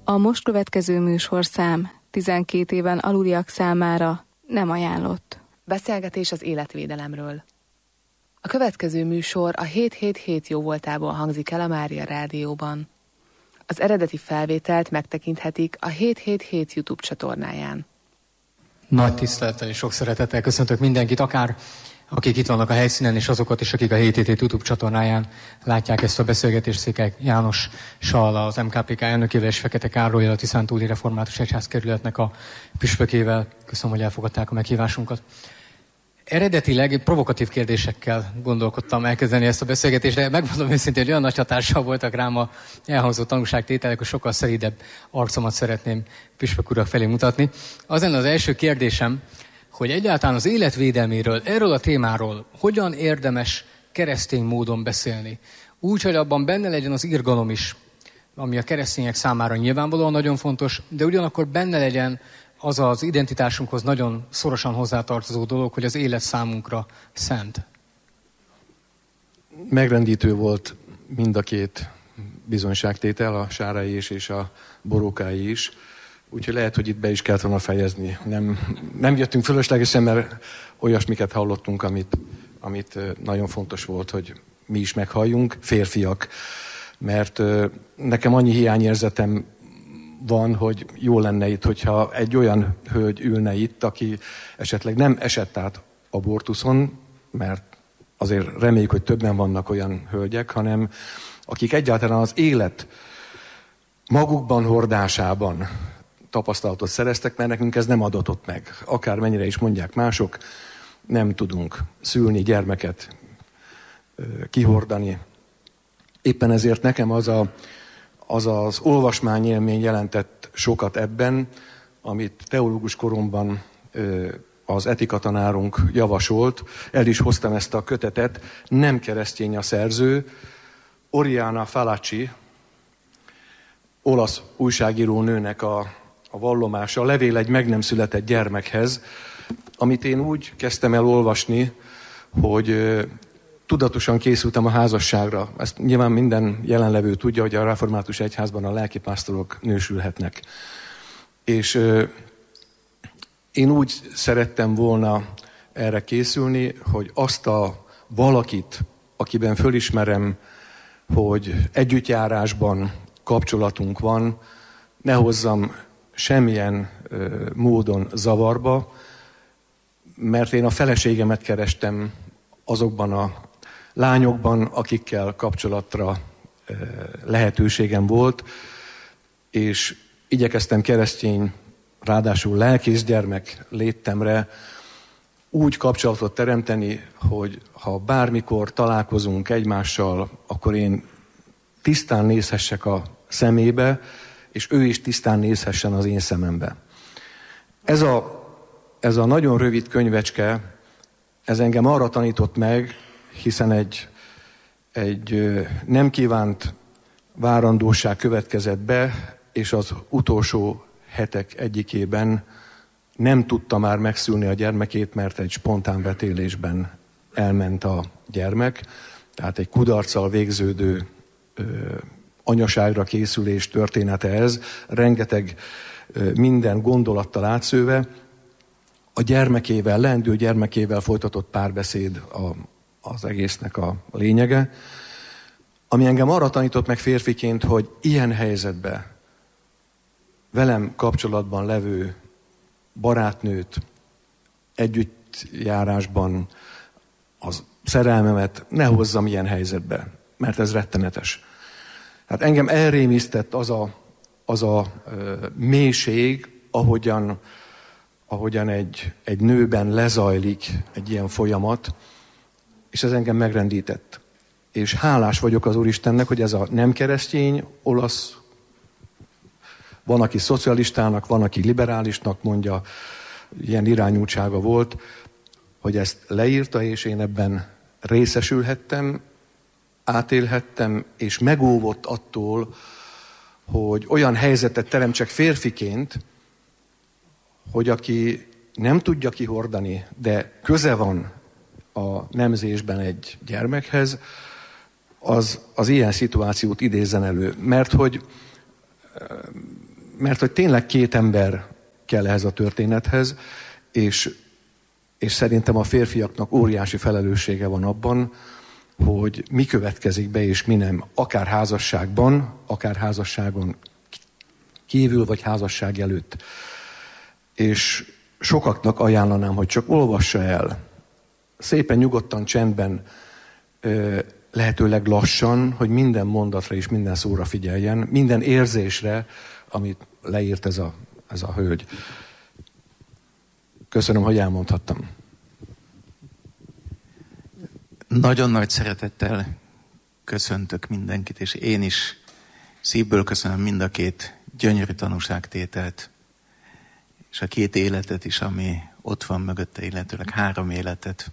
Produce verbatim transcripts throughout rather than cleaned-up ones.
A most következő műsorszám tizenkét éven aluliak számára nem ajánlott. Beszélgetés az életvédelemről. A következő műsor a hét hét hét jóvoltából hangzik el a Mária Rádióban. Az eredeti felvételt megtekinthetik a hét hét hét YouTube csatornáján. Nagy tisztelettel és sok szeretettel köszöntök mindenkit, akár akik itt vannak a helyszínen, és azokat is, akik a hét hét hét YouTube csatornáján látják ezt a beszélgetést. Székely Jánossal, az em ká pé ká elnökével, és Fekete Károlyal, a Tiszántúli Református Egyházkerületnek a püspökével. Köszönöm, hogy elfogadták a meghívásunkat. Eredetileg provokatív kérdésekkel gondolkodtam elkezdeni ezt a beszélgetést, de megmondom őszintén, hogy olyan nagy hatással voltak rám a elhangzott tanúságtételek, hogy sokkal szeridebb arcomat szeretném püspök urak felé mutatni. Az lenne az első kérdésem, hogy egyáltalán az életvédelméről, erről a témáról hogyan érdemes keresztény módon beszélni. Úgy, hogy abban benne legyen az irgalom is, ami a keresztények számára nyilvánvalóan nagyon fontos, de ugyanakkor benne legyen az az identitásunkhoz nagyon szorosan hozzátartozó dolog, hogy az élet számunkra szent. Megrendítő volt mind a két bizonyságtétel, a Sárai is és a Borókái is. Úgyhogy lehet, hogy itt be is kellett volna fejezni. Nem, nem jöttünk fölöslegesen, mert olyasmiket hallottunk, amit, amit nagyon fontos volt, hogy mi is meghalljunk, férfiak. Mert nekem annyi hiányérzetem van, hogy jó lenne itt, hogyha egy olyan hölgy ülne itt, aki esetleg nem esett át abortuszon, mert azért reméljük, hogy többen vannak olyan hölgyek, hanem akik egyáltalán az élet magukban hordásában tapasztalatot szereztek, mert nekünk ez nem adatott meg. Akármennyire is mondják mások, nem tudunk szülni, gyermeket kihordani. Éppen ezért nekem az a az az olvasmányélmény jelentett sokat ebben, amit teológus koromban az etikatanárunk javasolt. El is hoztam ezt a kötetet, nem keresztény a szerző, Oriana Fallaci, olasz újságíró nőnek a, a vallomása, a levél egy meg nem született gyermekhez, amit én úgy kezdtem el olvasni, hogy tudatosan készültem a házasságra. Ezt nyilván minden jelenlevő tudja, hogy a református egyházban a lelkipásztorok nősülhetnek. És euh, én úgy szerettem volna erre készülni, hogy azt a valakit, akiben fölismerem, hogy együttjárásban kapcsolatunk van, ne hozzam semmilyen euh, módon zavarba, mert én a feleségemet kerestem azokban a lányokban, akikkel kapcsolatra lehetőségem volt, és igyekeztem keresztény, ráadásul lelkész gyermek létemre úgy kapcsolatot teremteni, hogy ha bármikor találkozunk egymással, akkor én tisztán nézhessek a szemébe, és ő is tisztán nézhessen az én szemembe. Ez a, ez a nagyon rövid könyvecske, ez engem arra tanított meg, hiszen egy, egy nem kívánt várandóság következett be, és az utolsó hetek egyikében nem tudta már megszülni a gyermekét, mert egy spontán vetélésben elment a gyermek. Tehát egy kudarccal végződő ö, anyaságra készülés története ez, rengeteg ö, minden gondolattal átszőve. A gyermekével, leendő gyermekével folytatott párbeszéd a az egésznek a lényege, ami engem arra tanított meg férfiként, hogy ilyen helyzetben velem kapcsolatban levő barátnőt együttjárásban az szerelmemet ne hozzam ilyen helyzetbe, mert ez rettenetes. Hát engem elrémisztett az a, az a ö, mélység, ahogyan, ahogyan egy, egy nőben lezajlik egy ilyen folyamat, és ez engem megrendített. És hálás vagyok az Úristennek, hogy ez a nem keresztény, olasz, van, aki szocialistának, van, aki liberálisnak mondja, ilyen irányultsága volt, hogy ezt leírta, és én ebben részesülhettem, átélhettem, és megóvott attól, hogy olyan helyzetet teremtsek férfiként, hogy aki nem tudja kihordani, de köze van a nemzésben egy gyermekhez, az, az ilyen szituációt idézzen elő. Mert hogy mert hogy tényleg két ember kell ehhez a történethez, és, és szerintem a férfiaknak óriási felelőssége van abban, hogy mi következik be, és mi nem, akár házasságban, akár házasságon kívül, vagy házasság előtt. És sokaknak ajánlanám, hogy csak olvassa el, szépen, nyugodtan, csendben, lehetőleg lassan, hogy minden mondatra és minden szóra figyeljen, minden érzésre, amit leírt ez a, ez a hölgy. Köszönöm, hogy elmondhattam. Nagyon nagy szeretettel köszöntök mindenkit, és én is szívből köszönöm mind a két gyönyörű tanúságtételt, és a két életet is, ami ott van mögötte, illetőleg három életet.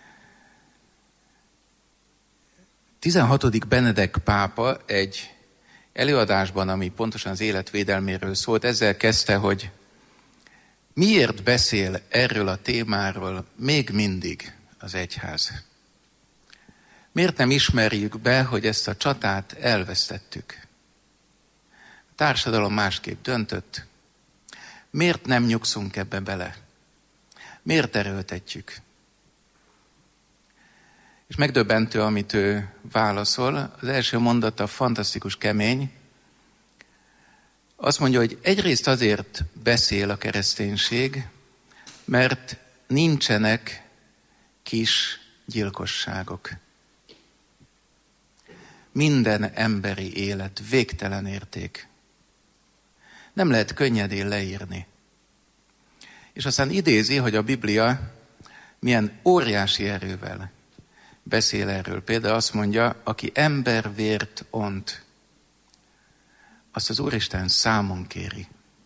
tizenhatodik Benedek pápa egy előadásban, ami pontosan az életvédelméről szólt, ezzel kezdte, hogy miért beszél erről a témáról még mindig az egyház? Miért nem ismerjük be, hogy ezt a csatát elvesztettük? A társadalom másképp döntött. Miért nem nyugszunk ebbe bele? Miért erőltetjük? És megdöbbentő, amit ő válaszol. Az első mondata fantasztikus kemény. Azt mondja, hogy egyrészt azért beszél a kereszténység, mert nincsenek kis gyilkosságok. Minden emberi élet végtelen érték. Nem lehet könnyedén leírni. És aztán idézi, hogy a Biblia milyen óriási erővel beszél erről. Például azt mondja, aki embervért ont, azt az Úristen számon kéri.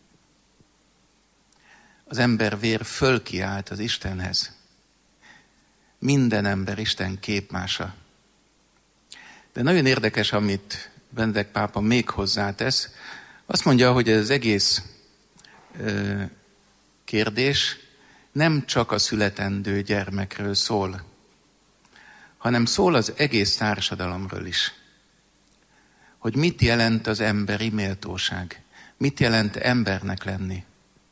Az embervér fölkiált az Istenhez. Minden ember Isten képmása. De nagyon érdekes, amit Benedek pápa még hozzátesz. Azt mondja, hogy ez az egész ö, kérdés nem csak a születendő gyermekről szól, hanem szól az egész társadalomról is. Hogy mit jelent az emberi méltóság? Mit jelent embernek lenni?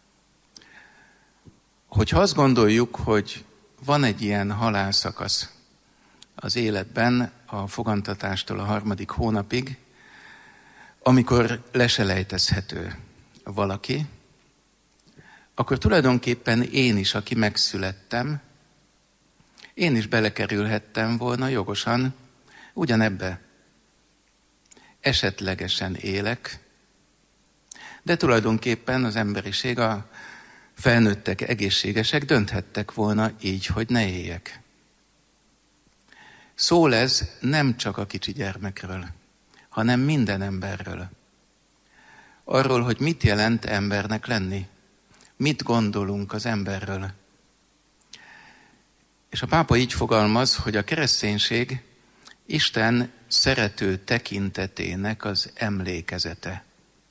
Hogyha azt gondoljuk, hogy van egy ilyen halálszakasz az életben, a fogantatástól a harmadik hónapig, amikor leselejtezhető valaki, akkor tulajdonképpen én is, aki megszülettem, én is belekerülhettem volna jogosan ugyanebbe. Esetlegesen élek, de tulajdonképpen az emberiség, a felnőttek, egészségesek dönthettek volna így, hogy ne éljek. Szól ez nem csak a kicsi gyermekről, hanem minden emberről. Arról, hogy mit jelent embernek lenni, mit gondolunk az emberről. És a pápa így fogalmaz, hogy a kereszténység Isten szerető tekintetének az emlékezete.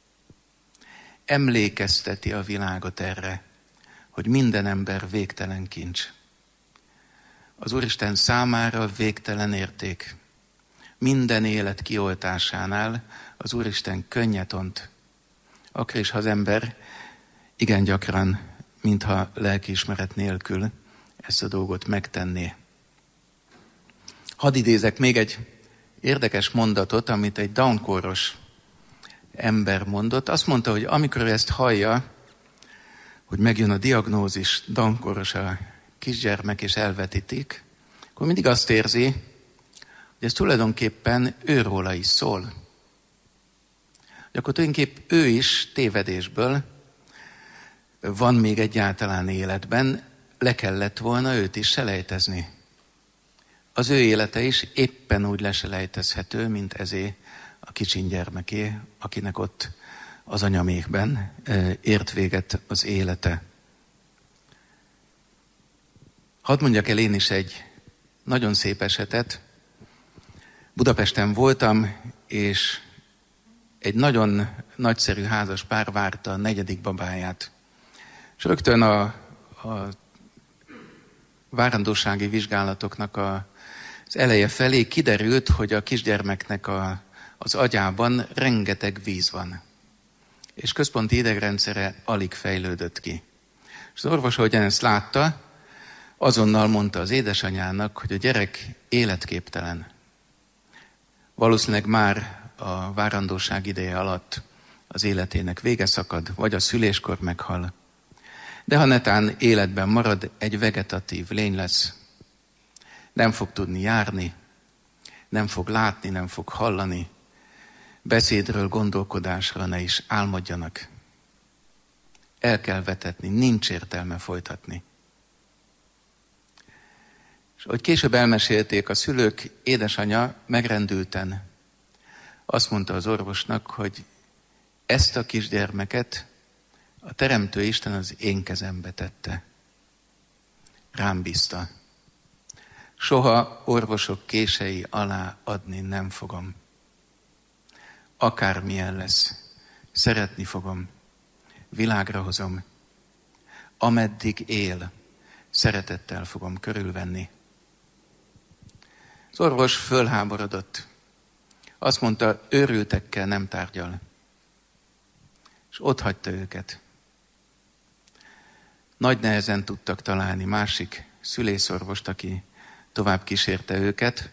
Emlékezteti a világot erre, hogy minden ember végtelen kincs. Az Úristen számára végtelen érték. Minden élet kioltásánál az Úristen könnyet ont. Akkor is, ha az ember igen gyakran, mintha lelkiismeret nélkül ezt a dolgot megtenné. Hadd idézek még egy érdekes mondatot, amit egy Down-kóros ember mondott. Azt mondta, hogy amikor ezt hallja, hogy megjön a diagnózis, Down-kóros a kisgyermek és elvetítik, akkor mindig azt érzi, hogy ez tulajdonképpen őróla is szól. Hogy akkor tulajdonképpen ő is tévedésből van még egyáltalán életben, le kellett volna őt is selejtezni. Az ő élete is éppen úgy leselejtezhető, mint ezé a kicsin gyermeké, akinek ott az anyamékben ért véget az élete. Hadd mondjak el én is egy nagyon szép esetet. Budapesten voltam, és egy nagyon nagyszerű házas pár várta a negyedik babáját. És rögtön a, a várandósági vizsgálatoknak a, az eleje felé kiderült, hogy a kisgyermeknek a, az agyában rengeteg víz van. és központi idegrendszere alig fejlődött ki. És az orvos, ahogyan ezt látta, azonnal mondta az édesanyának, hogy a gyerek életképtelen. Valószínűleg már a várandóság ideje alatt az életének vége szakad, vagy a szüléskor meghal. De ha netán életben marad, egy vegetatív lény lesz. Nem fog tudni járni, nem fog látni, nem fog hallani. Beszédről, gondolkodásra ne is álmodjanak. El kell vetetni, nincs értelme folytatni. És ahogy később elmesélték a szülők, édesanyja megrendülten azt mondta az orvosnak, hogy ezt a kisgyermeket a Teremtő Isten az én kezembe tette. Rám bízta. Soha orvosok kései alá adni nem fogom. Akármilyen lesz, szeretni fogom, világra hozom. Ameddig él, szeretettel fogom körülvenni. Az orvos fölháborodott. Azt mondta, őrültekkel nem tárgyal. És ott hagyta őket. Nagy nehezen tudtak találni másik szülészorvost, aki tovább kísérte őket.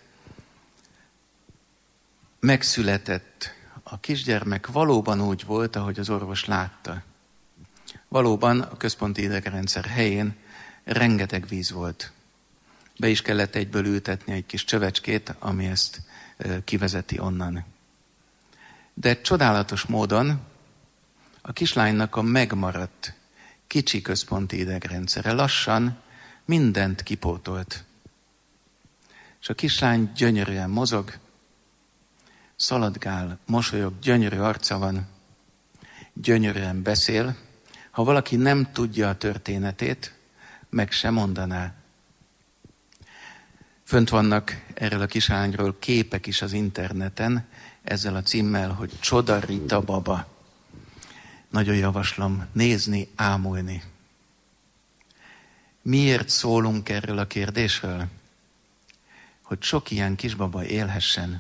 Megszületett a kisgyermek, valóban úgy volt, ahogy az orvos látta. Valóban a központi idegrendszer helyén rengeteg víz volt. Be is kellett egyből ültetni egy kis csövecskét, ami ezt kivezeti onnan. De csodálatos módon a kislánynak a megmaradt kicsi központi idegrendszere lassan mindent kipótolt. És a kislány gyönyörűen mozog, szaladgál, mosolyog, gyönyörű arca van, gyönyörűen beszél. Ha valaki nem tudja a történetét, meg sem mondaná. Fönt vannak erről a kislányról képek is az interneten, ezzel a címmel, hogy Csoda Rita baba. Nagyon javaslom nézni, ámulni. Miért szólunk erről a kérdésről? Hogy sok ilyen kisbaba élhessen.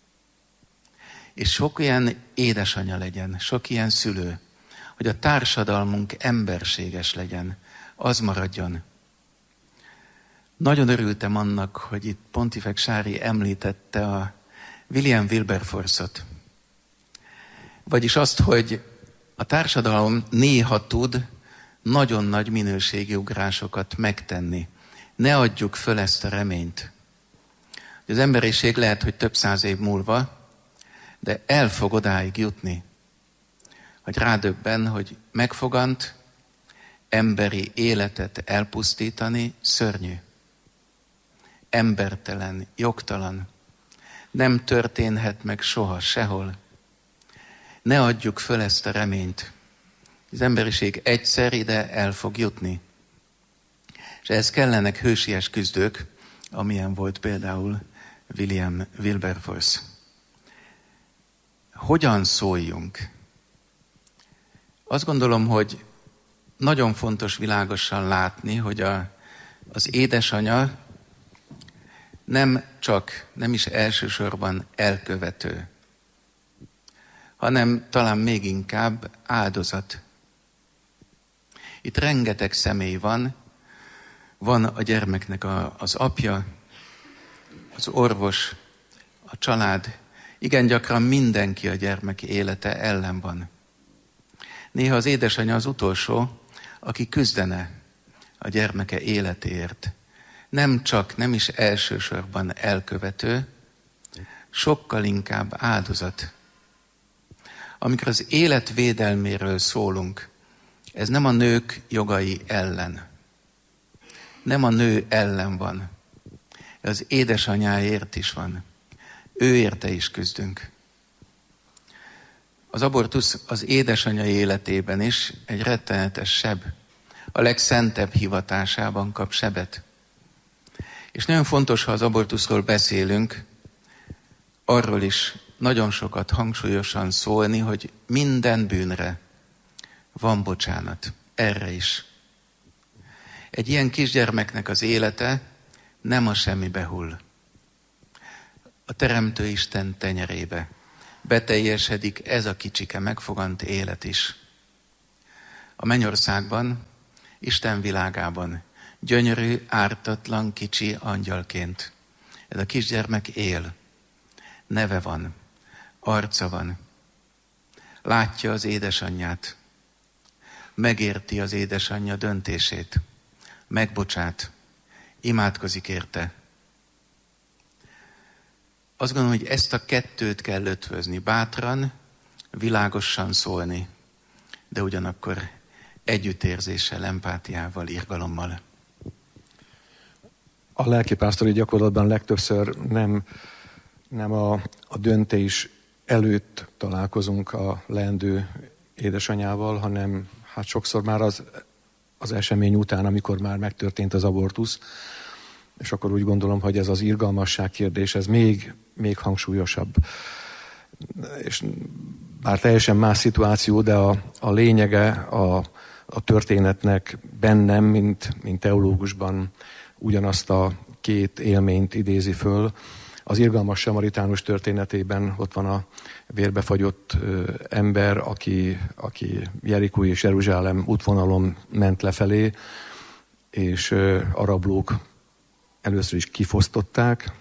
És sok ilyen édesanya legyen, sok ilyen szülő. Hogy a társadalmunk emberséges legyen. Az maradjon. Nagyon örültem annak, hogy itt Pontifex Sári említette a William Wilberforce-ot. Vagyis azt, hogy a társadalom néha tud nagyon nagy minőségi ugrásokat megtenni. Ne adjuk föl ezt a reményt. Az emberiség lehet, hogy több száz év múlva, de el fog odáig jutni, hogy rádöbben, hogy megfogant, emberi életet elpusztítani szörnyű. Embertelen, jogtalan. Nem történhet meg soha, sehol. Ne adjuk föl ezt a reményt. Az emberiség egyszer ide el fog jutni. És ehhez kellenek hősies küzdők, amilyen volt például William Wilberforce. Hogyan szóljunk? Azt gondolom, hogy nagyon fontos világosan látni, hogy a, az édesanya nem csak, nem is elsősorban elkövető, hanem talán még inkább áldozat. Itt rengeteg személy van, van a gyermeknek a, az apja, az orvos, a család, igen gyakran mindenki a gyermek élete ellen van. Néha az édesanya az utolsó, aki küzdene a gyermeke életéért. Nem csak, nem is elsősorban elkövető, sokkal inkább áldozat. Amikor az élet védelméről szólunk, ez nem a nők jogai ellen. Nem a nő ellen van. Ez az édesanyáért is van. Ő érte is küzdünk. Az abortusz az édesanya életében is egy rettenetes seb. A legszentebb hivatásában kap sebet. És nagyon fontos, ha az abortuszról beszélünk, arról is nagyon sokat hangsúlyosan szólni, hogy minden bűnre van bocsánat. Erre is. Egy ilyen kisgyermeknek az élete nem a semmibe hull. A Teremtő Isten tenyerébe. beteljesedik ez a kicsike megfogant élet is. A mennyországban, Isten világában gyönyörű, ártatlan, kicsi angyalként ez a kisgyermek él. Neve van, arca van, látja az édesanyját, megérti az édesanyja döntését, megbocsát, imádkozik érte. Azt gondolom, hogy ezt a kettőt kell ötvözni, bátran, világosan szólni, de ugyanakkor együttérzéssel, empátiával, irgalommal. A lelkipásztori gyakorlatban legtöbbször nem, nem a, a döntés előtt találkozunk a leendő édesanyával, hanem hát sokszor már az, az esemény után, amikor már megtörtént az abortusz, és akkor úgy gondolom, hogy ez az irgalmasság kérdés, ez még, még hangsúlyosabb. És bár teljesen más szituáció, de a, a lényege a, a történetnek bennem, mint, mint teológusban ugyanazt a két élményt idézi föl. Az irgalmas samaritánus történetében ott van a vérbefagyott ö, ember, aki, aki Jerikó és Jeruzsálem útvonalon ment lefelé, és ö, a rablók először is kifosztották,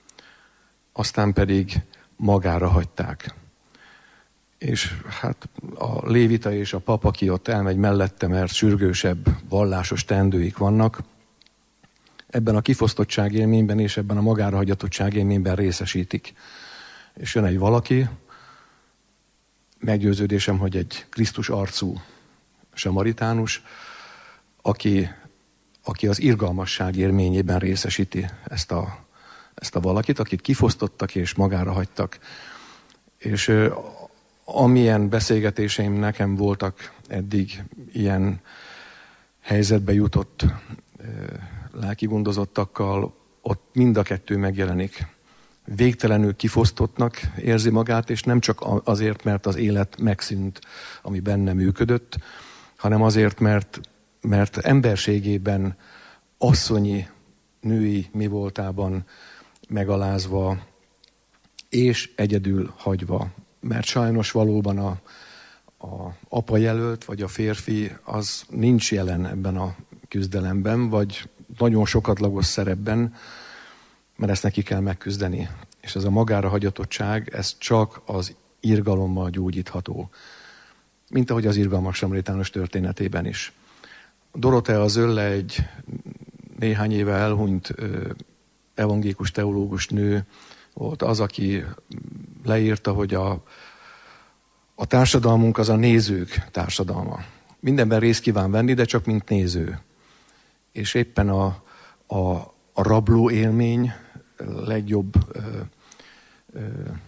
aztán pedig magára hagyták. És hát a lévita és a pap, aki ott elmegy mellette, mert sürgősebb vallásos teendőik vannak, ebben a kifosztottság élményben és ebben a magára hagyatottság élményben részesítik. És jön egy valaki, meggyőződésem, hogy egy Krisztus arcú samaritánus, aki, aki az irgalmasság élményében részesíti ezt a, ezt a valakit, akit kifosztottak és magára hagytak. És amilyen beszélgetéseim nekem voltak eddig ilyen helyzetbe jutott lelkigondozottakkal, ott mind a kettő megjelenik. Végtelenül kifosztottnak érzi magát, és nem csak azért, mert az élet megszűnt, ami benne működött, hanem azért, mert, mert emberségében, asszonyi, női mi voltában megalázva, és egyedül hagyva. Mert sajnos valóban a, a apa jelölt, vagy a férfi, az nincs jelen ebben a küzdelemben, vagy nagyon sokatlagos szerepben, mert ezt neki kell megküzdeni. És ez a magára hagyatottság, ez csak az irgalommal gyógyítható. Mint ahogy az irgalmas samaritánus történetében is. Dorotea Zölle egy néhány éve elhunyt evangélikus teológus nő volt az, aki leírta, hogy a, a társadalmunk az a nézők társadalma. Mindenben részt kíván venni, de csak mint néző. És éppen a, a, a rabló élmény legjobb ö, ö,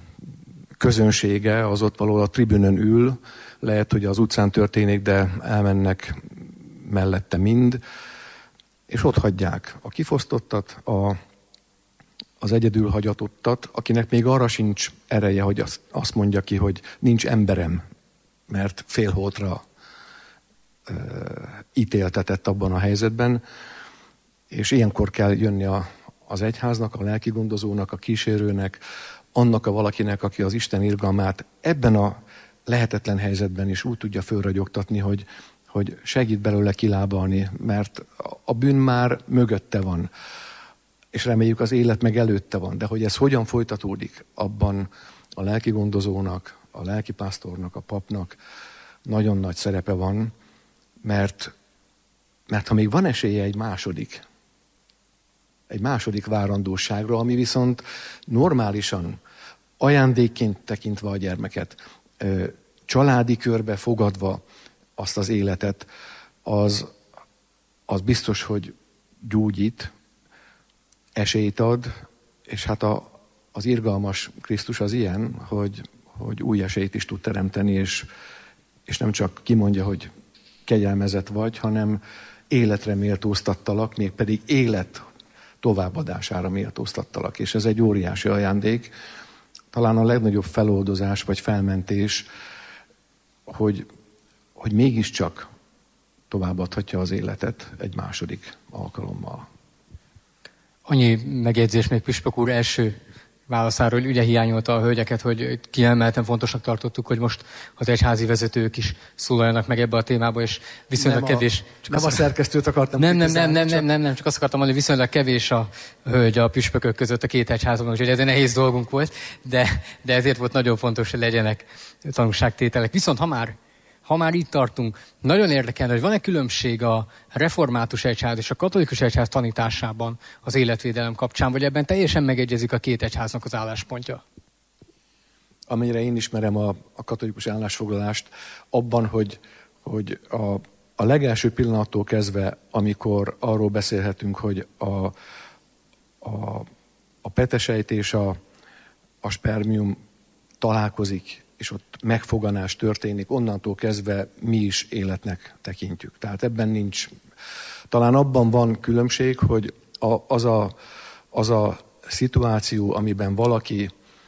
közönsége az ott való a tribünön ül, lehet, hogy az utcán történik, de elmennek mellette mind, és ott hagyják a kifosztottat, a, az egyedül hagyatottat, akinek még arra sincs ereje, hogy azt, azt mondja ki, hogy nincs emberem, mert félholtra ö, ítéltetett abban a helyzetben, és ilyenkor kell jönni a, az egyháznak, a lelkigondozónak, a kísérőnek, annak a valakinek, aki az Isten irgalmát ebben a lehetetlen helyzetben is úgy tudja fölragyogtatni, hogy, hogy segít belőle kilábalni, mert a bűn már mögötte van, és reméljük az élet meg előtte van, de hogy ez hogyan folytatódik, abban a lelkigondozónak, a lelkipásztornak, a papnak nagyon nagy szerepe van, mert, mert ha még van esélye egy második, egy második várandóságra, ami viszont normálisan, ajándékként tekintve a gyermeket, családi körbe fogadva azt az életet, az, az biztos, hogy gyógyít, esélyt ad, és hát a, az irgalmas Krisztus az ilyen, hogy, hogy új esélyt is tud teremteni, és, és nem csak kimondja, hogy kegyelmezett vagy, hanem életre méltóztattalak, mégpedig élet továbbadására méltóztattalak. És ez egy óriási ajándék, talán a legnagyobb feloldozás vagy felmentés, hogy, hogy mégiscsak továbbadhatja az életet egy második alkalommal. Annyi megjegyzés még Püspök úr első válaszáról, ugye hiányolta a hölgyeket, hogy kiemelten fontosnak tartottuk, hogy most az egyházi vezetők is szólaljanak meg ebbe a témába, és viszonylag nem kevés... A, nem a szerkesztőt akartam nem, nem, nem, nem, nem, nem, nem, csak azt akartam mondani, hogy viszonylag kevés a hölgy a püspökök között a két egyházban, úgyhogy ez egy nehéz dolgunk volt, de, de ezért volt nagyon fontos, hogy legyenek tanúságtételek. Viszont ha már Ha már itt tartunk, nagyon érdekelne, hogy van-e különbség a református egyház és a katolikus egyház tanításában az életvédelem kapcsán, vagy ebben teljesen megegyezik a két egyháznak az álláspontja? Amennyire én ismerem a, a katolikus állásfoglalást, abban, hogy, hogy a, a legelső pillanattól kezdve, amikor arról beszélhetünk, hogy a, a, a petesejt és a, a spermium találkozik, és ott megfoganás történik, onnantól kezdve mi is életnek tekintjük. Tehát ebben nincs... Talán abban van különbség, hogy a, az, a, az a szituáció, amiben valaki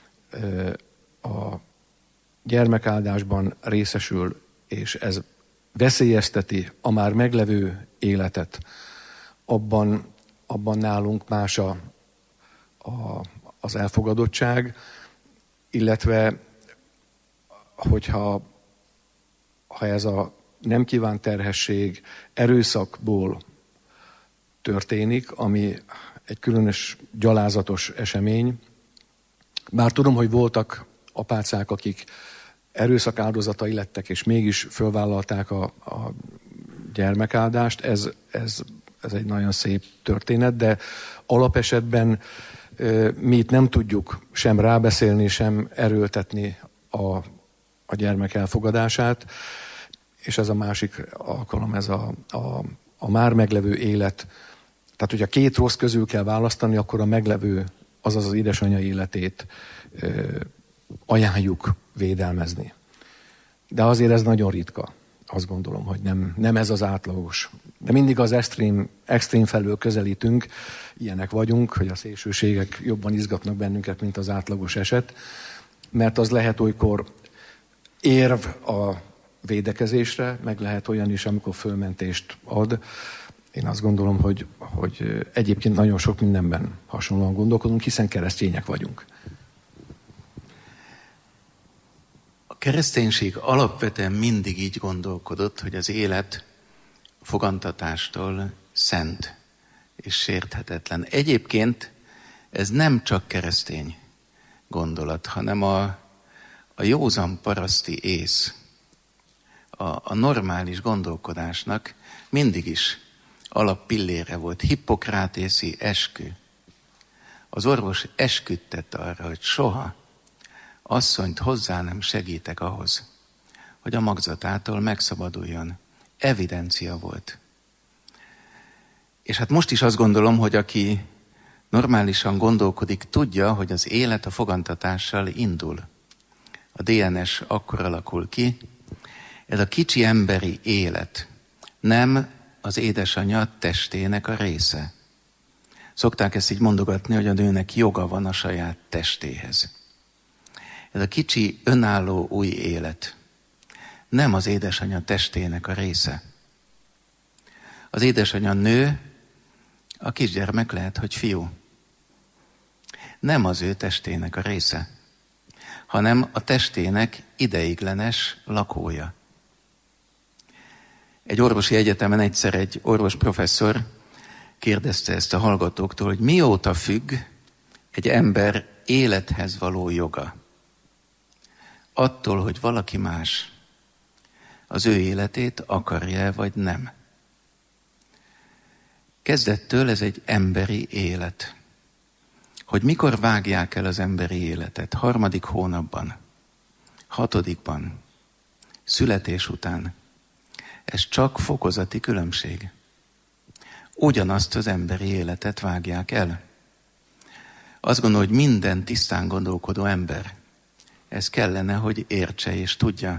a gyermekáldásban részesül, és ez veszélyezteti a már meglevő életet, abban, abban nálunk más a, a, az elfogadottság, illetve hogyha ha ez a nem kívánt terhesség erőszakból történik, ami egy különös gyalázatos esemény, bár tudom, hogy voltak apácák, akik erőszak áldozatai lettek, és mégis fölvállalták a, a gyermekáldást, ez, ez, ez egy nagyon szép történet, de alapesetben mi itt nem tudjuk sem rábeszélni, sem erőltetni a a gyermek elfogadását, és ez a másik alkalom, ez a, a, a már meglevő élet. Tehát, hogyha két rossz közül kell választani, akkor a meglevő, azaz az édesanyja életét ö, ajánljuk védelmezni. De azért ez nagyon ritka. Azt gondolom, hogy nem, nem ez az átlagos. De mindig az extrém, extrém felől közelítünk, ilyenek vagyunk, hogy a szélsőségek jobban izgatnak bennünket, mint az átlagos eset, mert az lehet olykor érv a védekezésre, meg lehet olyan is, amikor fölmentést ad. Én azt gondolom, hogy, hogy egyébként nagyon sok mindenben hasonlóan gondolkodunk, hiszen keresztények vagyunk. A kereszténység alapvetően mindig így gondolkodott, hogy az élet fogantatástól szent és sérthetetlen. Egyébként ez nem csak keresztény gondolat, hanem a A józan paraszti ész, a, a normális gondolkodásnak mindig is alappillére volt. Hippokratészi eskü. Az orvos esküdtett arra, hogy soha asszonyt hozzá nem segítek ahhoz, hogy a magzatától megszabaduljon. Evidencia volt. És hát most is azt gondolom, hogy aki normálisan gondolkodik, tudja, hogy az élet a fogantatással indul. A dé en es akkor alakul ki, ez a kicsi emberi élet nem az édesanyja testének a része. Szokták ezt így mondogatni, hogy a nőnek joga van a saját testéhez. Ez a kicsi önálló új élet nem az édesanyja testének a része. Az édesanyja nő, a kisgyermek lehet, hogy fiú. Nem az ő testének a része, hanem a testének ideiglenes lakója. Egy orvosi egyetemen egyszer egy orvos professzor kérdezte ezt a hallgatóktól, hogy mióta függ egy ember élethez való joga. Attól, hogy valaki más az ő életét akarja vagy nem. Kezdettől ez egy emberi élet. Hogy mikor vágják el az emberi életet? Harmadik hónapban, hatodikban, születés után. Ez csak fokozati különbség. Ugyanazt az emberi életet vágják el. Azt gondolom, hogy minden tisztán gondolkodó ember ez kellene, hogy értse és tudja.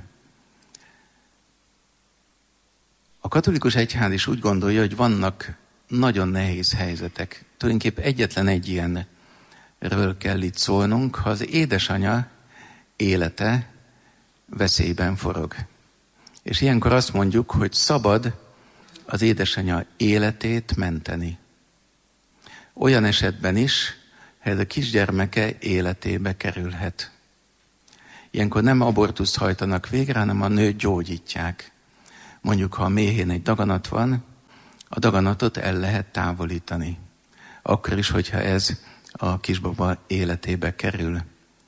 A katolikus egyház is úgy gondolja, hogy vannak nagyon nehéz helyzetek. Tulajdonképpen egyetlen egy ilyenről kell itt szólnunk, ha az édesanyja élete veszélyben forog. És ilyenkor azt mondjuk, hogy szabad az édesanyja életét menteni. Olyan esetben is, ez a kisgyermeke életébe kerülhet. Ilyenkor nem abortuszt hajtanak végre, hanem a nőt gyógyítják. Mondjuk, ha a méhén egy daganat van, a daganatot el lehet távolítani. Akkor is, hogyha ez a kisbaba életébe kerül.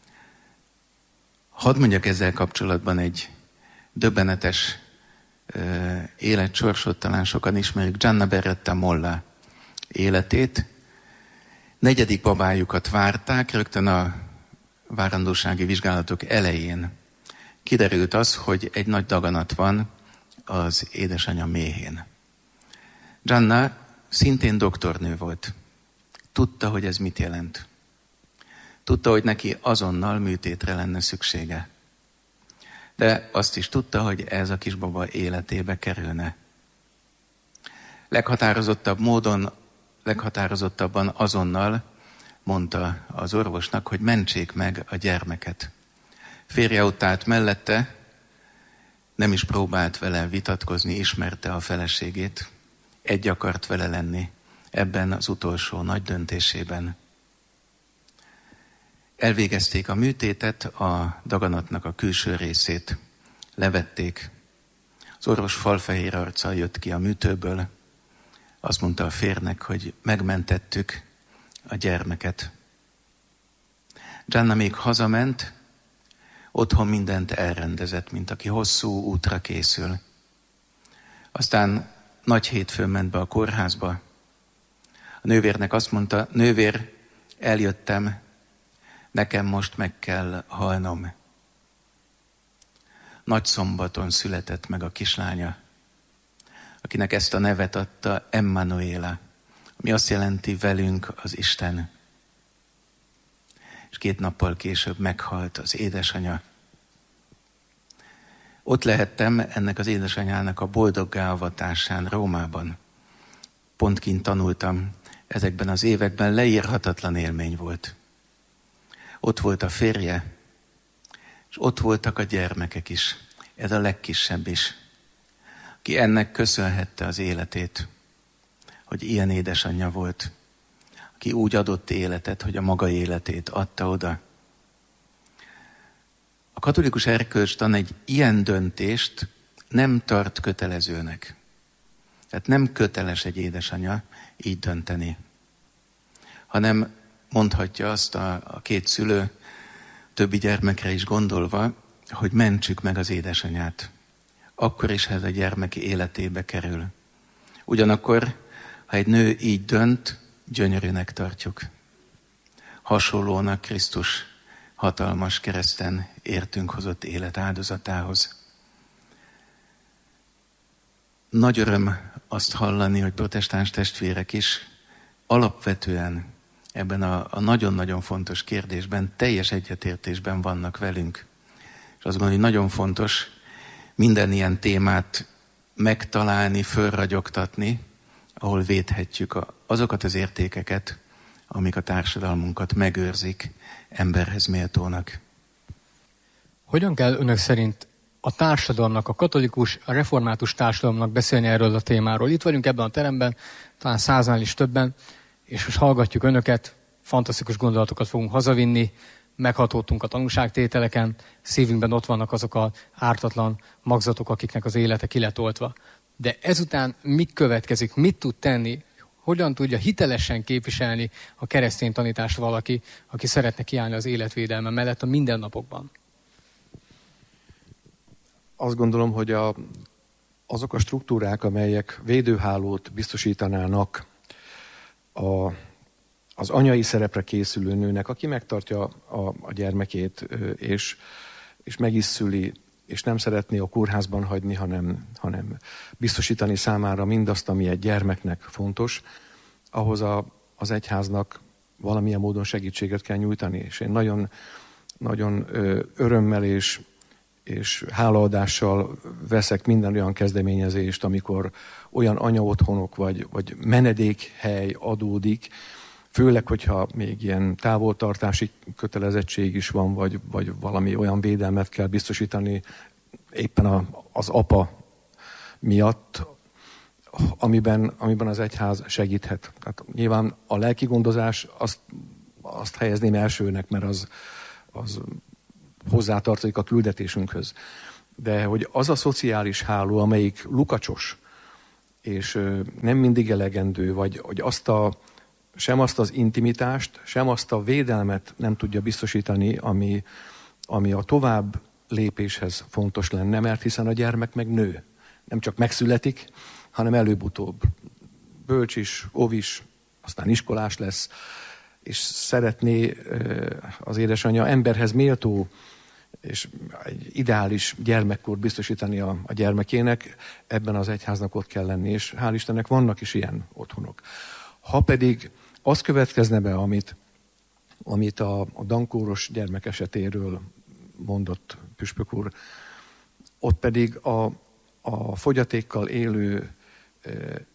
Hadd mondjak ezzel kapcsolatban egy döbbenetes uh, életsorsot, talán sokan ismerjük, Gianna Beretta Molla életét. Negyedik babájukat várták, rögtön a várandósági vizsgálatok elején kiderült az, hogy egy nagy daganat van az édesanyja méhén. Gianna szintén doktornő volt. Tudta, hogy ez mit jelent. Tudta, hogy neki azonnal műtétre lenne szüksége. De azt is tudta, hogy ez a kisbaba életébe kerülne. Leghatározottabb módon, leghatározottabban azonnal mondta az orvosnak, hogy mentsék meg a gyermeket. Férje ott állt mellette, nem is próbált vele vitatkozni, ismerte a feleségét. Egy akart vele lenni ebben az utolsó nagy döntésében. Elvégezték a műtétet, a daganatnak a külső részét levették. Az orvos falfehér arccal jött ki a műtőből. Azt mondta a férnek, hogy megmentettük a gyermeket. Gianna még hazament, otthon mindent elrendezett, mint aki hosszú útra készül. Aztán nagy hétfőn ment be a kórházba. A nővérnek azt mondta, nővér, eljöttem, nekem most meg kell halnom. Nagy szombaton született meg a kislánya, akinek ezt a nevet adta Emmanuela, ami azt jelenti velünk az Isten. És két nappal később meghalt az édesanyja. Ott lehettem ennek az édesanyának a boldoggá avatásán Rómában. Pont kint tanultam, ezekben az években leírhatatlan élmény volt. Ott volt a férje, és ott voltak a gyermekek is, ez a legkisebb is, aki ennek köszönhette az életét, hogy ilyen édesanyja volt, aki úgy adott életet, hogy a maga életét adta oda. A katolikus erkölcstan egy ilyen döntést nem tart kötelezőnek. Tehát nem köteles egy édesanyja így dönteni, hanem mondhatja azt a, a két szülő, többi gyermekre is gondolva, hogy mentsük meg az édesanyját. Akkor is, ha ez a gyermek életébe kerül. Ugyanakkor, ha egy nő így dönt, gyönyörűnek tartjuk. Hasonlóan Krisztus hatalmas kereszten értünk hozott élet áldozatához. Nagy öröm azt hallani, hogy protestáns testvérek is alapvetően ebben a, a nagyon-nagyon fontos kérdésben teljes egyetértésben vannak velünk. És azt gondolom, hogy nagyon fontos minden ilyen témát megtalálni, fölragyogtatni, ahol védhetjük a, azokat az értékeket, amik a társadalmunkat megőrzik emberhez méltónak. Hogyan kell önök szerint a társadalomnak, a katolikus, a református társadalomnak beszélni erről a témáról? Itt vagyunk ebben a teremben, talán száznál is többen, és most hallgatjuk önöket, fantasztikus gondolatokat fogunk hazavinni, meghatódtunk a tanúságtételeken, szívünkben ott vannak azok az ártatlan magzatok, akiknek az élete ki lett oltva. De ezután mit következik, mit tud tenni, hogyan tudja hitelesen képviselni a keresztény tanítást valaki, aki szeretne kiállni az életvédelme mellett a mindennapokban? Azt gondolom, hogy a, azok a struktúrák, amelyek védőhálót biztosítanának a, az anyai szerepre készülő nőnek, aki megtartja a, a gyermekét, és, és meg is szüli, és nem szeretné a kórházban hagyni, hanem, hanem biztosítani számára mindazt, ami egy gyermeknek fontos, ahhoz a, az egyháznak valamilyen módon segítséget kell nyújtani. És én nagyon, nagyon örömmel és, és hálaadással veszek minden olyan kezdeményezést, amikor olyan anyaotthonok vagy, vagy menedékhely adódik, főleg, hogyha még ilyen távoltartási kötelezettség is van, vagy, vagy valami olyan védelmet kell biztosítani éppen a, az apa miatt, amiben, amiben az egyház segíthet. Tehát nyilván a lelki gondozás azt, azt helyezném elsőnek, mert az, az hozzátartozik a küldetésünkhöz. De hogy az a szociális háló, amelyik lukacsos, és nem mindig elegendő, vagy hogy azt a, sem azt az intimitást, sem azt a védelmet nem tudja biztosítani, ami, ami a tovább lépéshez fontos lenne, mert hiszen a gyermek meg nő. Nem csak megszületik, hanem előbb-utóbb bölcs is, óvis, aztán iskolás lesz, és szeretné az édesanyja emberhez méltó és egy ideális gyermekkort biztosítani a, a gyermekének, ebben az egyháznak ott kell lenni, és hál' Istennek vannak is ilyen otthonok. Ha pedig az következne be, amit, amit a, a dankóros gyermek esetéről mondott püspök úr, ott pedig a, a fogyatékkal élő e,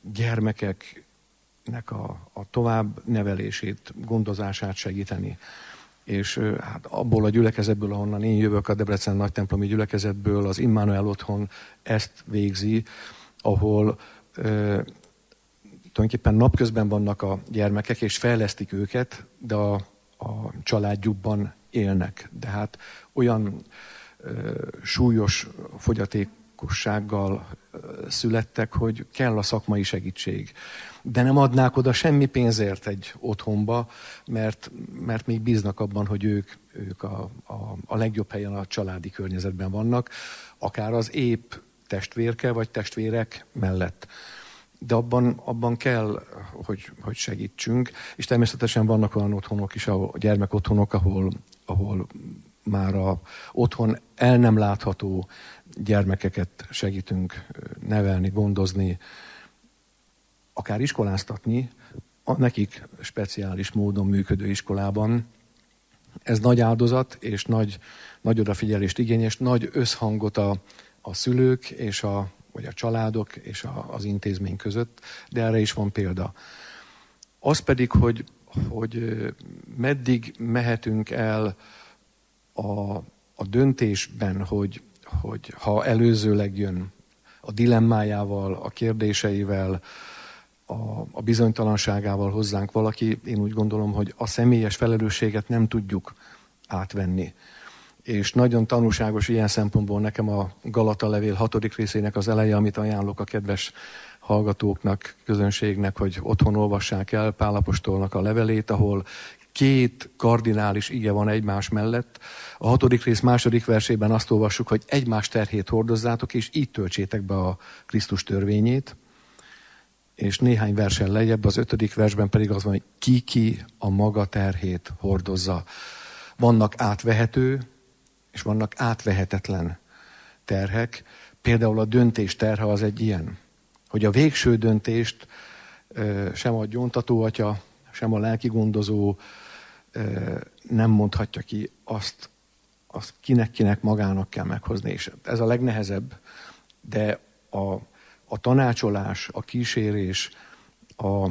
gyermekeknek a, a tovább nevelését, gondozását segíteni. És hát abból a gyülekezetből, ahonnan én jövök, a Debrecen nagytemplomi gyülekezetből, az Immanuel otthon ezt végzi, ahol e, tulajdonképpen napközben vannak a gyermekek, és fejlesztik őket, de a, a családjukban élnek. De hát olyan e, súlyos fogyatékossággal e, születtek, hogy kell a szakmai segítség. De nem adnák oda semmi pénzért egy otthonba, mert, mert még bíznak abban, hogy ők, ők a, a, a legjobb helyen a családi környezetben vannak, akár az épp testvérke vagy testvérek mellett. De abban, abban kell, hogy, hogy segítsünk, és természetesen vannak olyan otthonok is, a gyermekotthonok, ahol, ahol már a otthon el nem látható gyermekeket segítünk nevelni, gondozni, akár iskoláztatni, a nekik speciális módon működő iskolában. Ez nagy áldozat, és nagy, nagy odafigyelést igényes, nagy összhangot a, a szülők, és a, vagy a családok és a, az intézmény között, de erre is van példa. Az pedig, hogy, hogy meddig mehetünk el a, a döntésben, hogy, hogy ha előzőleg jön a dilemmájával, a kérdéseivel, A, a bizonytalanságával hozzánk valaki, én úgy gondolom, hogy a személyes felelősséget nem tudjuk átvenni. És nagyon tanulságos ilyen szempontból nekem a Galata levél hatodik részének az eleje, amit ajánlok a kedves hallgatóknak, közönségnek, hogy otthon olvassák el Pál apostolnak a levelét, ahol két kardinális ige van egymás mellett. A hatodik rész második versében azt olvassuk, hogy egymás terhét hordozzátok, és így töltsétek be a Krisztus törvényét. És néhány versen lejjebb, az ötödik versben pedig az van, hogy ki-ki a maga terhét hordozza. Vannak átvehető, és vannak átvehetetlen terhek. Például a döntés terhe az egy ilyen, hogy a végső döntést sem a gyóntatóatya, sem a lelkigondozó nem mondhatja ki, azt, azt kinek-kinek magának kell meghozni. És ez a legnehezebb, de a A tanácsolás, a kísérés, a,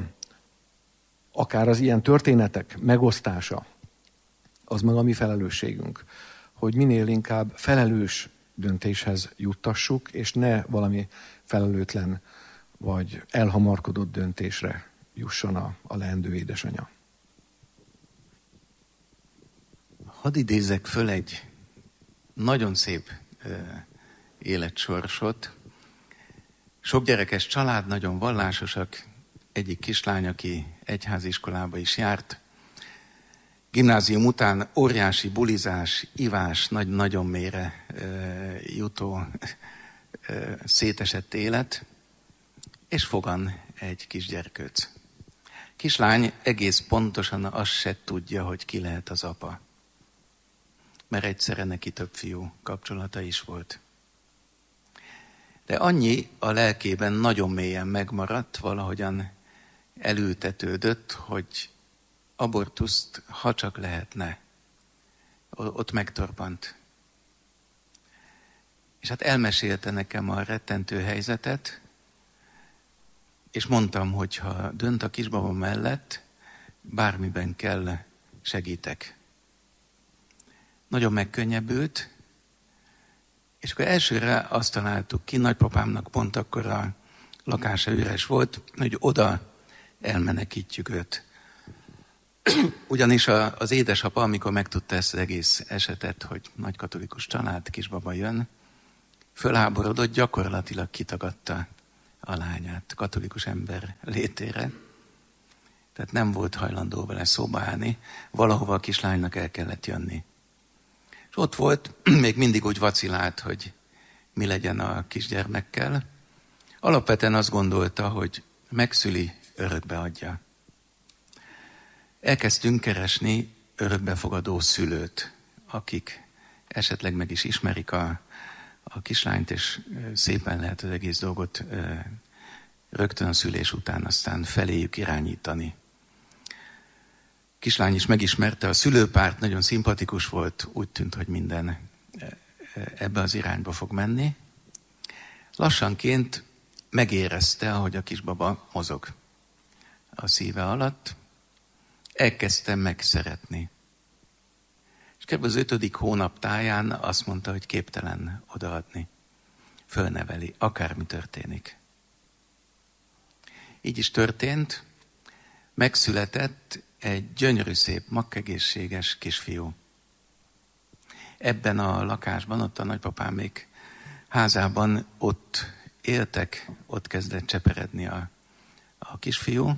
akár az ilyen történetek megosztása, az meg a mi felelősségünk, hogy minél inkább felelős döntéshez juttassuk, és ne valami felelőtlen vagy elhamarkodott döntésre jusson a, a leendő édesanyja. Hadd idézzek föl egy nagyon szép uh, életsorsot. Sok gyerekes család, nagyon vallásosak, egyik kislány, aki egyháziskolába is járt. Gimnázium után óriási bulizás, ivás, nagy, nagyon mélyre e, jutó e, szétesett élet, és fogan egy kisgyerkőc. Kislány egész pontosan azt se tudja, hogy ki lehet az apa. Mert egyszerre neki több fiú kapcsolata is volt. De annyi a lelkében nagyon mélyen megmaradt, valahogyan elültetődött, hogy abortuszt, ha csak lehetne, ott megtorpant. És hát elmesélte nekem a rettentő helyzetet, és mondtam, hogy ha dönt a kisbaba mellett, bármiben kell, segítek. Nagyon megkönnyebbült, és akkor elsőre azt találtuk ki, nagypapámnak pont akkor a lakása üres volt, hogy oda elmenekítjük őt. Ugyanis a, az édesapa, amikor megtudta ezt az egész esetet, hogy nagy katolikus család, kisbaba jön, fölháborodott, gyakorlatilag kitagadta a lányát katolikus ember létére. Tehát nem volt hajlandó vele szóba állni, valahova a kislánynak el kellett jönni. És ott volt, még mindig úgy vacilált, hogy mi legyen a kisgyermekkel. Alapvetően azt gondolta, hogy megszüli, örökbe adja. Elkezdtünk keresni örökbefogadó szülőt, akik esetleg meg is ismerik a, a kislányt, és szépen lehet az egész dolgot rögtön a szülés után aztán feléjük irányítani. Kislány is megismerte a szülőpárt, nagyon szimpatikus volt, úgy tűnt, hogy minden ebbe az irányba fog menni. Lassanként megérezte, ahogy a kisbaba mozog a szíve alatt, elkezdtem megszeretni. És kb. Az ötödik hónap táján azt mondta, hogy képtelen odaadni. Fölneveli, akármi történik. Így is történt, megszületett egy gyönyörű szép, makkegészséges kisfiú. Ebben a lakásban, ott a nagypapámék házában ott éltek, ott kezdett cseperedni a, a kisfiú.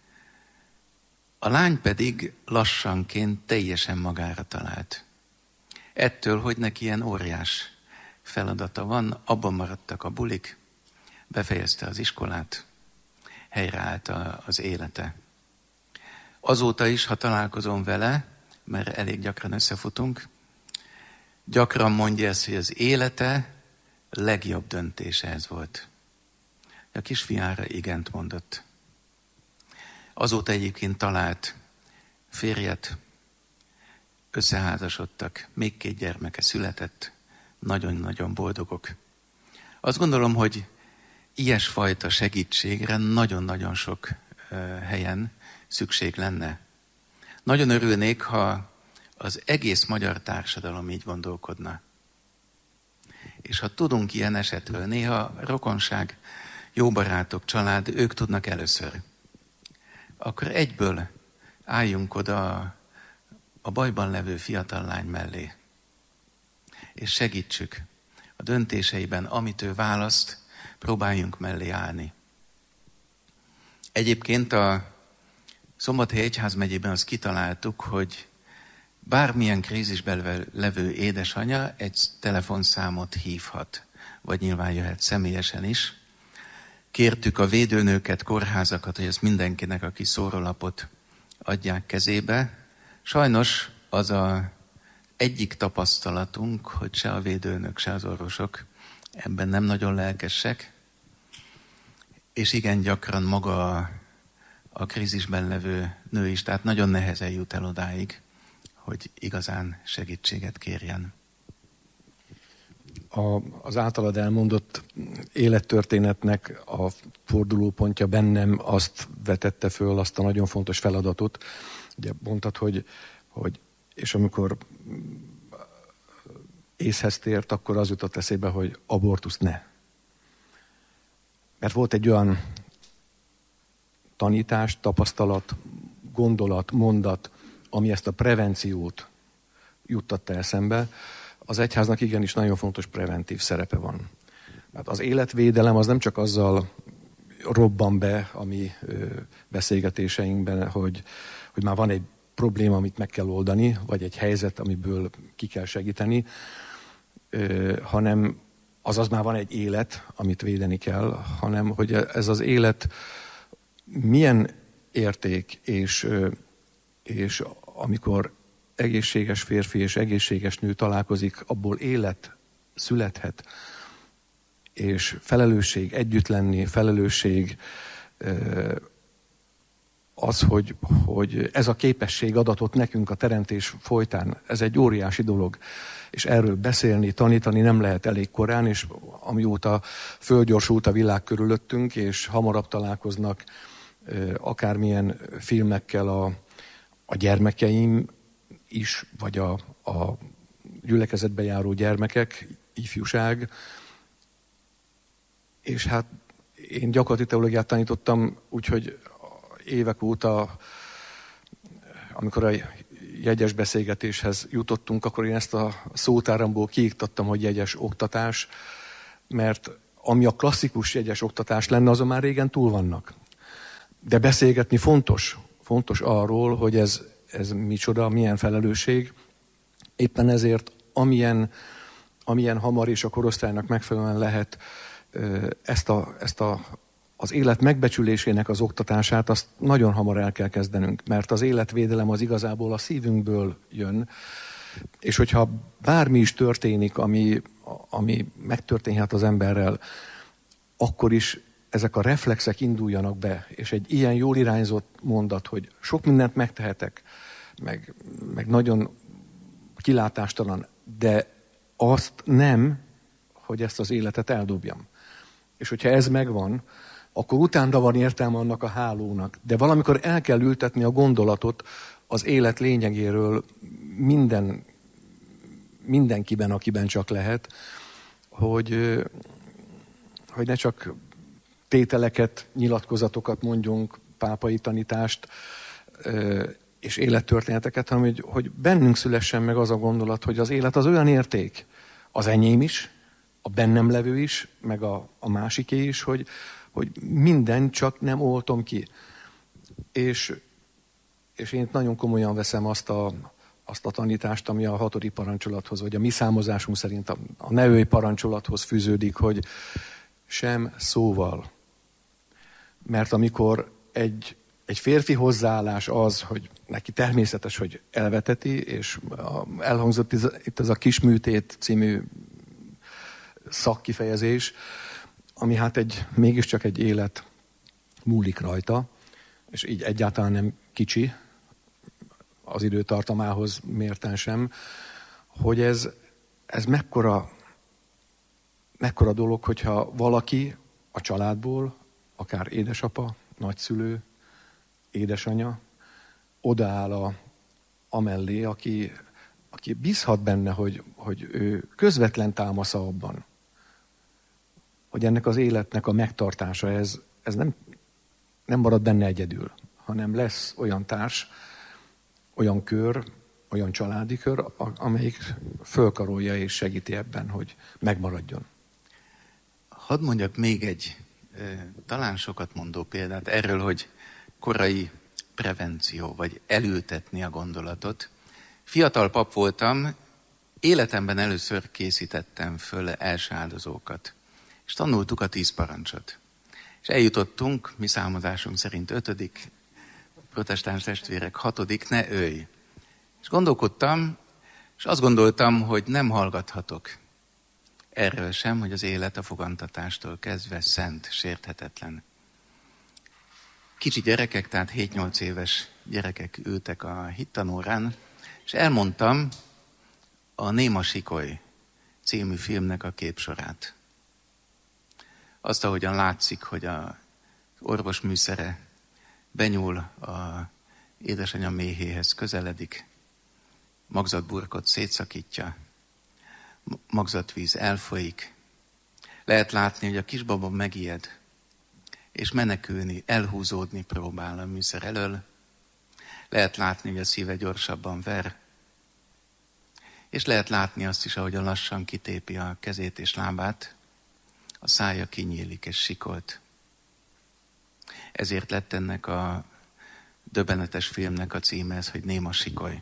A lány pedig lassanként teljesen magára talált. Ettől, hogy neki ilyen óriás feladata van, abban maradtak a bulik, befejezte az iskolát, helyreállt az élete. Azóta is, ha találkozom vele, mert elég gyakran összefutunk, gyakran mondja ezt, hogy az élete legjobb döntése ez volt. A kisfiára igent mondott. Azóta egyébként talált férjet, összeházasodtak, még két gyermeke született, nagyon-nagyon boldogok. Azt gondolom, hogy ilyesfajta segítségre nagyon-nagyon sok helyen szükség lenne. Nagyon örülnék, ha az egész magyar társadalom így gondolkodna. És ha tudunk ilyen esetről, néha rokonság, jó barátok, család, ők tudnak először. Akkor egyből álljunk oda a bajban levő fiatal lány mellé, és segítsük a döntéseiben, amit ő választ, próbáljunk mellé állni. Egyébként a Szombathely Egyházmegyében azt kitaláltuk, hogy bármilyen krízisben levő édesanya egy telefonszámot hívhat, vagy nyilván jöhet személyesen is. Kértük a védőnőket, kórházakat, hogy ezt mindenkinek, aki szórólapot adják kezébe. Sajnos az a egyik tapasztalatunk, hogy se a védőnök, se az orvosok ebben nem nagyon lelkesek, és igen gyakran maga a, a krízisben levő nő is, tehát nagyon nehezen jut el odáig, hogy igazán segítséget kérjen. A, az általad elmondott élettörténetnek a fordulópontja bennem azt vetette föl, azt a nagyon fontos feladatot. Ugye mondtad, hogy, hogy és amikor észhez tért, akkor az jutott eszébe, hogy abortusz ne. Mert volt egy olyan tanítás, tapasztalat, gondolat, mondat, ami ezt a prevenciót juttatta eszembe. Az egyháznak igenis nagyon fontos preventív szerepe van. Hát az életvédelem az nem csak azzal robban be a mi beszélgetéseinkben, hogy, hogy már van egy probléma, amit meg kell oldani, vagy egy helyzet, amiből ki kell segíteni, hanem azaz már van egy élet, amit védeni kell, hanem hogy ez az élet milyen érték, és, és amikor egészséges férfi és egészséges nő találkozik, abból élet születhet, és felelősség együtt lenni, felelősség az, hogy, hogy ez a képesség adatot nekünk a teremtés folytán, ez egy óriási dolog, és erről beszélni, tanítani nem lehet elég korán, és amióta fölgyorsult a világ körülöttünk, és hamarabb találkoznak akármilyen filmekkel a, a gyermekeim is, vagy a, a gyülekezetbe járó gyermekek, ifjúság. És hát én gyakorlati teológiát tanítottam, úgyhogy évek óta a amikor a jegyes beszélgetéshez jutottunk, akkor én ezt a szótáramból kiiktattam, hogy jegyes oktatás, mert ami a klasszikus jegyes oktatás lenne, azon már régen túl vannak. De beszélgetni fontos, fontos arról, hogy ez, ez micsoda, milyen felelősség. Éppen ezért amilyen, amilyen hamar és a korosztálynak megfelelően lehet ezt, a, ezt a, az élet megbecsülésének az oktatását, azt nagyon hamar el kell kezdenünk, mert az életvédelem az igazából a szívünkből jön, és hogyha bármi is történik, ami, ami megtörténhet az emberrel, akkor is ezek a reflexek induljanak be, és egy ilyen jól irányzott mondat, hogy sok mindent megtehetek, meg, meg nagyon kilátástalan, de azt nem, hogy ezt az életet eldobjam. És hogyha ez megvan, akkor utána van értelme annak a hálónak. De valamikor el kell ültetni a gondolatot az élet lényegéről minden, mindenkiben, akiben csak lehet, hogy, hogy ne csak tételeket, nyilatkozatokat mondjunk, pápai tanítást és élettörténeteket, hanem hogy, hogy bennünk szülessen meg az a gondolat, hogy az élet az olyan érték, az enyém is, a bennem levő is, meg a, a másiké is, hogy, hogy minden csak nem oltom ki. És, és én nagyon komolyan veszem azt a, azt a tanítást, ami a hatodik parancsolathoz, vagy a mi számozásunk szerint a, a ne ölj parancsolathoz fűződik, hogy sem szóval. Mert amikor egy, egy férfi hozzáállás az, hogy neki természetes, hogy elveteti, és elhangzott itt ez a Kisműtét című szakkifejezés, ami hát egy, mégiscsak egy élet múlik rajta, és így egyáltalán nem kicsi, az időtartamához mérten sem, hogy ez, ez mekkora, mekkora dolog, hogyha valaki a családból, akár édesapa, nagyszülő, édesanya, odaáll a, amellé, aki, aki bízhat benne, hogy, hogy ő közvetlen támasza abban, hogy ennek az életnek a megtartása, ez, ez nem, nem marad benne egyedül, hanem lesz olyan társ, olyan kör, olyan családi kör, amelyik fölkarolja és segíti ebben, hogy megmaradjon. Hadd mondjak még egy talán sokat mondó példát erről, hogy korai prevenció, vagy elültetni a gondolatot. Fiatal pap voltam, életemben először készítettem föl első áldozókat, és tanultuk a tíz parancsot. És eljutottunk, mi számozásunk szerint ötödik, protestáns testvérek hatodik, ne ölj. És gondolkodtam, és azt gondoltam, hogy nem hallgathatok erről sem, hogy az élet a fogantatástól kezdve szent, sérthetetlen. Kicsi gyerekek, tehát hét-nyolc éves gyerekek ültek a hittanórán, és elmondtam a Néma Sikoly című filmnek a képsorát. Azt, ahogyan látszik, hogy az orvos műszere benyúl a édesanyja méhéhez, közeledik, magzatburkot szétszakítja, magzatvíz elfolyik. Lehet látni, hogy a kisbaba megijed, és menekülni, elhúzódni próbál a műszer elől. Lehet látni, hogy a szíve gyorsabban ver, és lehet látni azt is, ahogyan lassan kitépi a kezét és lábát, a szája kinyílik és sikolt. Ezért lett ennek a döbbenetes filmnek a címe ez, hogy Néma Sikoly.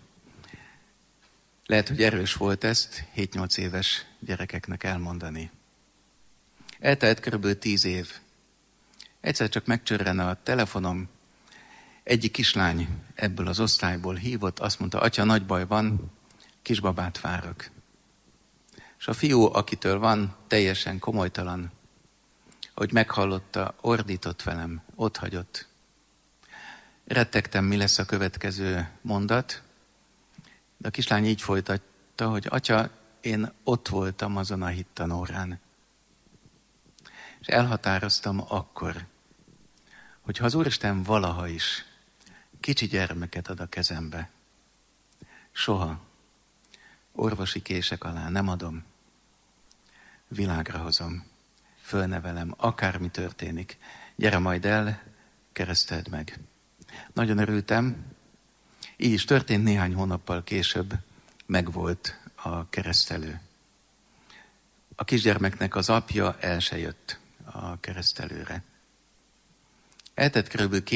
Lehet, hogy erős volt ezt hét-nyolc éves gyerekeknek elmondani. Eltelt körülbelül tíz év. Egyszer csak megcsörren a telefonom, egyik kislány ebből az osztályból hívott, azt mondta, atya, nagy baj van, kisbabát várok. És a fiú, akitől van, teljesen komolytalan, hogy meghallotta, ordított velem, otthagyott. Rettegtem, mi lesz a következő mondat, de a kislány így folytatta, hogy atya, én ott voltam azon a hittanórán. És elhatároztam akkor, hogy ha az Úristen valaha is kicsi gyermeket ad a kezembe, soha orvosi kések alá nem adom, világra hozom, fölnevelem, akármi történik, gyere majd el, kereszteld meg. Nagyon örültem, Így is történt, néhány hónappal később megvolt a keresztelő. A kisgyermeknek az apja el se jött a keresztelőre. Eltett körülbelül